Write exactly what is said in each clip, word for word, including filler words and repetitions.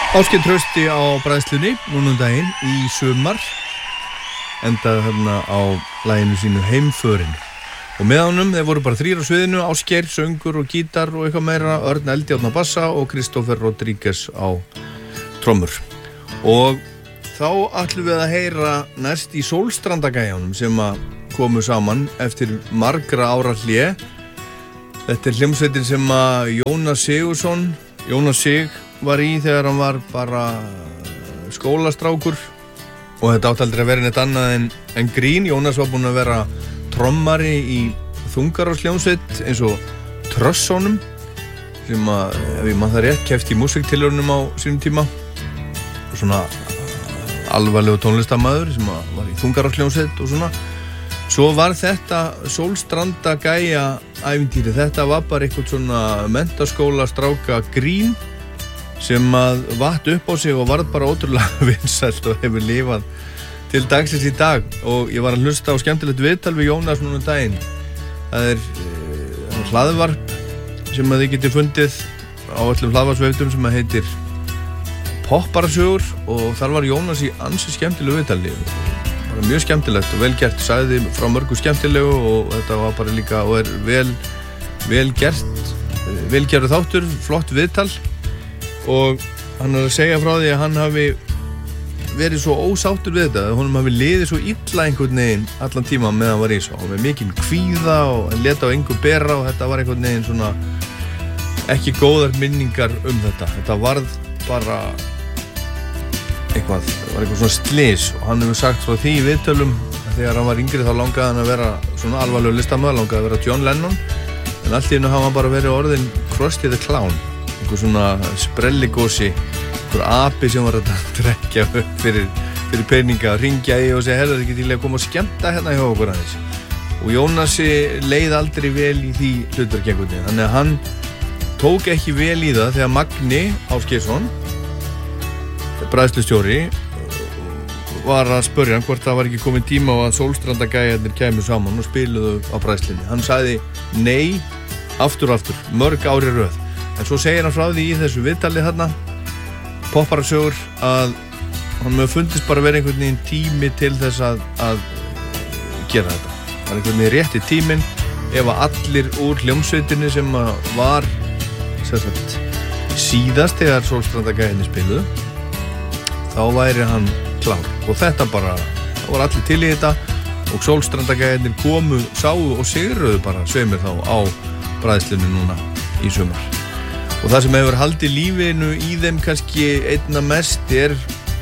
Ásgeir Trausti á bræðslunni núna um daginn í sumar endaði þarna á laginu sínu Heimförin og með honum þeir voru bara þrír á sviðinu, Ásgeir, söngur og gítar og eitthvað meira, Örn Eldjárn á bassa og Kristófer Rodríguez á trommur og þá ætlum við að heyra næst í Sólstrandagæjanum sem að komu saman eftir margra ára hlé. Þetta er hljómsveitin sem að Jónas Sigurðsson Jónas Sig var í þegar hann var bara skólastrákur og þetta átti aldrei að vera neitt annað en, en grín. Jónas var búinn að vera trommari í þungarársljómsveit eins og Trössónum sem að, ef ég man það rétt, keppti í músíktilraunum á sínum tíma og svona alvarlegu tónlistarmaður sem að var í þungarársljómsveit og svona. Svo var þetta Sólstrandagæja ævintýri, þetta var bara eitthvað svona menntaskóla stráka grín sem að vatt upp á sig og varð bara ótrúlega vinsælt og hefur lifað til dagsins í dag og ég var að hlusta á skemmtilegt viðtal við Jónas núna um daginn. Það er uh, hlaðvarp sem að þið getið fundið á öllum hlaðvarpsveitum sem að heitir Popparasögur og þar var Jónas í ansi skemmtilegu viðtali. Það var mjög skemmtilegt og vel gert, sagði frá mörgu skemmtilegu og þetta var bara líka og er vel, vel gert, vel gerðu þáttur, flott viðtal. Og hann er að segja frá því að hann hafi verið svo ósáttur við þetta að honum hafi liðið svo illa einhvern veginn allan tíma meðan hann var í svo og með mikinn kvíða og hann lét á engu bera og þetta var einhvern veginn svona ekki góðar minningar um þetta. Þetta varð bara eitthvað, það var eitthvað svona slys og hann hefur sagt frá því í viðtölum að þegar hann var yngri þá langaði hann að vera svona alvarlegur listamaður, langaði að vera John Lennon en allt í einu hafa hann bara verið orðinn Krusty the Clown. Einhver svona sprelligósi, einhver api sem var að drekja upp fyrir, fyrir peninga, ringja í og segja herra þið getið að koma og skemmta hérna hjá okkur aðeins. Og Jónasi leið aldrei vel í því hlutverkjengundin, þannig að hann tók ekki vel í það þegar Magni Ásgeirsson, bræðslustjóri, var að spurja hann hvort það var ekki komin tíma á að Sólstrandagæjarnir kæmu saman og spiluðu á bræðslunni. Hann sagði nei, aftur aftur, mörg ári röð. En svo segir hann frá því í þessu viðtali þarna, Popparasögur, að hann með fundist bara verið einhvern veginn tími til þess að, að gera þetta. Það var einhvern veginn rétti tíminn ef að allir úr hljómsveitinni sem var sem sagt, síðast þegar Sólstrandagæjarnir spiluðu, þá væri hann klár. Og þetta bara, það var allir til í þetta og Sólstrandagæjarnir komu, sáu og sigruðu bara sveimir þá á bræðslunni núna í sumar. Og það sem hefur haldið lífinu í þeim kannski einna mest er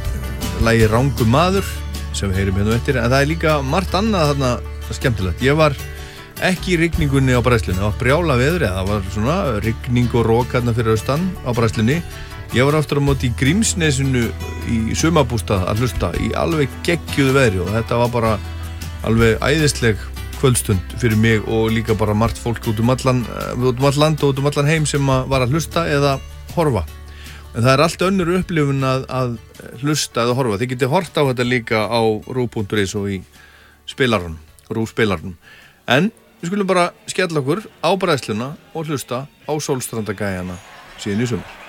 lagið Rangur maður sem við heyrum hérna eftir, en það er líka margt annað þarna skemmtilegt. Ég var ekki í rigningunni á bræðslunni, það var brjála veðri, það var svona rigning og rok hérna fyrir austan á bræðslunni. Ég var aftur á móti í Grímsnesinu í sumarbústað að hlusta í alveg geggjuðu veðri og þetta var bara alveg æðisleg kvöldstund fyrir mig og líka bara margt fólk út um allan, út um allan land og út um allan heim sem var að hlusta eða horfa. En það er allt önnur upplifun að, að hlusta eða horfa. Þið getið hort á þetta líka á ruv punktur is og í spilarunum, RÚV spilarunum. En við skulum bara skella okkur á bræðsluna og hlusta á Sólstrandagæjana síðan í sumar.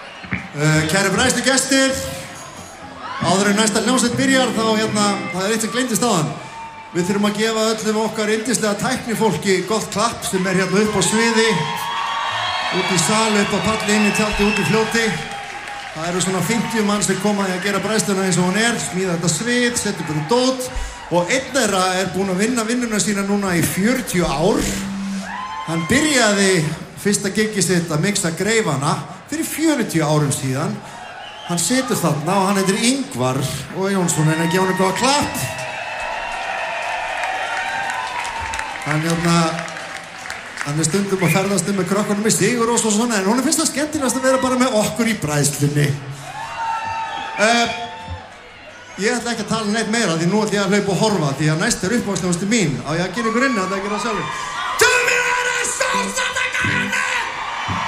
Uh, kæri bræðslugestir, áður en næsta hljómsveit byrjar þá hérna, það er eitt sem gleymdist áðan. Við þurfum að gefa öllum okkar yndislega tæknifólki gott klapp sem er hérna upp á sviði, út í sal, upp á palli, inn í tjaldi, út í fljóti. Það eru svona fimmtíu mann sem koma að gera bræðsluna eins og hún er, smíða þetta svið, setja upp þetta dót og einn þeirra er búinn að vinna vinnuna sína núna í fjörutíu ár. Hann byrjaði fyrsta gigið sitt að mixa greifana fyrir fjörutíu árum síðan. Hann situr þarna og hann heitir Ingvar og Jónsson en að gefa hann góða klapp. Hann hérna, hann er stundum að ferðast um með krökkunum í Sigur og svona, en hún er fyrst að skemmtilegast að vera bara með okkur í bræðslunni. Uh, ég ætla ekki að tala neitt meira því nú ætla ég að hlaupa og horfa því að næst er uppáhaldshljómsveitin mín. Á ég að gera ykkur inn að það gera sjálfur.